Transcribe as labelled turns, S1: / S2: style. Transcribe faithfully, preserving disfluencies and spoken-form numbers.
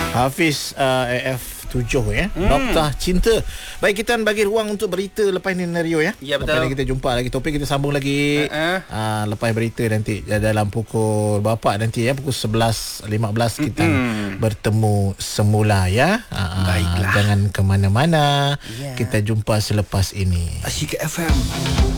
S1: Hafiz uh, A F tujuh ya. Hmm. Noktah Cinta. Baik, kita bagi ruang untuk berita lepas ni Nario ya.
S2: Ya, betul.
S1: Lepas ni kita jumpa lagi topik, kita sambung lagi uh-uh. uh, lepas berita nanti dalam pukul berapa nanti ya, pukul sebelas lima belas kita mm-hmm. bertemu semula ya. Uh,
S2: Baiklah.
S1: Jangan ke mana-mana.
S2: Yeah.
S1: Kita jumpa selepas ini.
S2: Asyik F M.